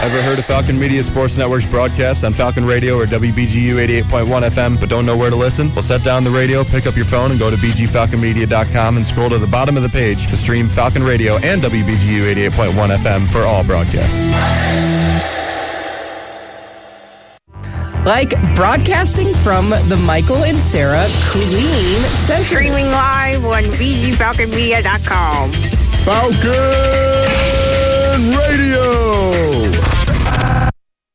Ever heard of Falcon Media Sports Network's broadcasts on Falcon Radio or WBGU 88.1 FM but don't know where to listen? Well, set down the radio, pick up your phone, and go to bgfalconmedia.com and scroll to the bottom of the page to stream Falcon Radio and WBGU 88.1 FM for all broadcasts. Like broadcasting from the Michael and Sarah Cooling Center. Streaming live on bgfalconmedia.com. Falcon Radio!